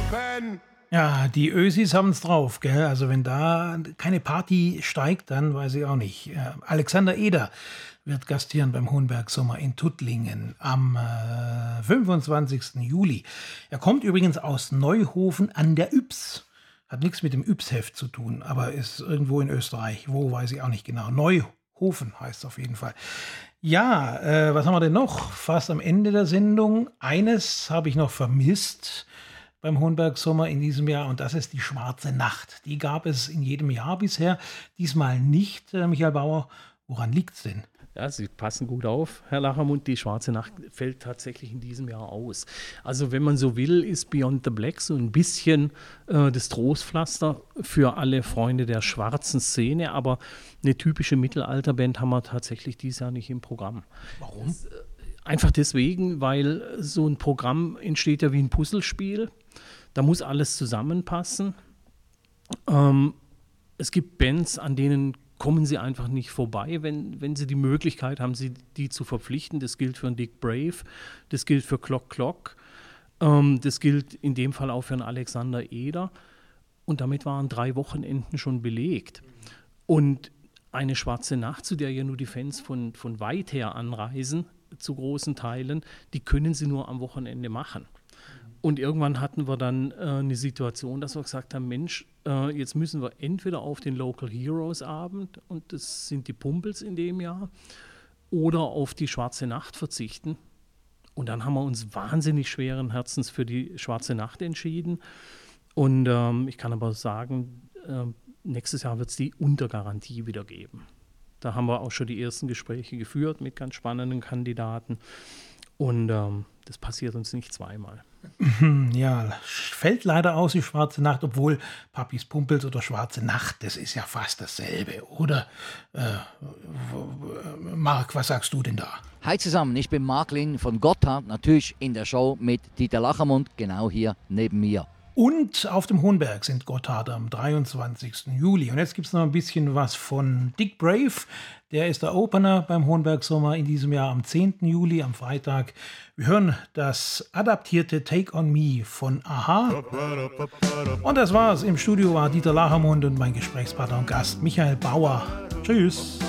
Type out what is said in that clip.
Ja, die Ösis haben es drauf, gell? Also wenn da keine Party steigt, dann weiß ich auch nicht. Alexander Eder wird gastieren beim Hohenberg Sommer in Tuttlingen am 25. Juli. Er kommt übrigens aus Neuhofen an der Ybbs. Hat nichts mit dem Ybbs-Heft zu tun, aber ist irgendwo in Österreich. Wo, weiß ich auch nicht genau. Neuhofen heißt es auf jeden Fall. Ja, was haben wir denn noch? Fast am Ende der Sendung. Eines habe ich noch vermisst beim Hohenberg Sommer in diesem Jahr, und das ist die Schwarze Nacht. Die gab es in jedem Jahr bisher, diesmal nicht, Michael Bauer. Woran liegt es denn? Ja, Sie passen gut auf, Herr Lachermund. Die Schwarze Nacht fällt tatsächlich in diesem Jahr aus. Also wenn man so will, ist Beyond the Black so ein bisschen das Trostpflaster für alle Freunde der schwarzen Szene, aber eine typische Mittelalterband haben wir tatsächlich dieses Jahr nicht im Programm. Warum? Einfach deswegen, weil so ein Programm entsteht ja wie ein Puzzlespiel. Da muss alles zusammenpassen. Es gibt Bands, an denen kommen sie einfach nicht vorbei, wenn sie die Möglichkeit haben, sie die zu verpflichten. Das gilt für einen Dick Brave, das gilt für Clock Clock, das gilt in dem Fall auch für einen Alexander Eder. Und damit waren 3 Wochenenden schon belegt. Und eine Schwarze Nacht, zu der ja nur die Fans von weit her anreisen, zu großen Teilen, die können sie nur am Wochenende machen. Und irgendwann hatten wir dann eine Situation, dass wir gesagt haben, Mensch, jetzt müssen wir entweder auf den Local Heroes Abend, und das sind die Pumpels in dem Jahr, oder auf die Schwarze Nacht verzichten. Und dann haben wir uns wahnsinnig schweren Herzens für die Schwarze Nacht entschieden. Und ich kann aber sagen, nächstes Jahr wird es die unter Garantie wieder geben. Da haben wir auch schon die ersten Gespräche geführt mit ganz spannenden Kandidaten. Und das passiert uns nicht zweimal. Ja, fällt leider aus, die Schwarze Nacht, obwohl Papis Pumpels oder Schwarze Nacht, das ist ja fast dasselbe, oder? Marc, was sagst du denn da? Hi zusammen, ich bin Marc Lin von Gotthard, natürlich in der Show mit Dieter Lachermund, genau hier neben mir. Und auf dem Hohenberg sind Gotthard am 23. Juli. Und jetzt gibt es noch ein bisschen was von Dick Brave. Der ist der Opener beim Hohenberg Sommer in diesem Jahr am 10. Juli, am Freitag. Wir hören das adaptierte Take on Me von Aha. Und das war's. Im Studio war Dieter Lachermund und mein Gesprächspartner und Gast Michael Bauer. Tschüss.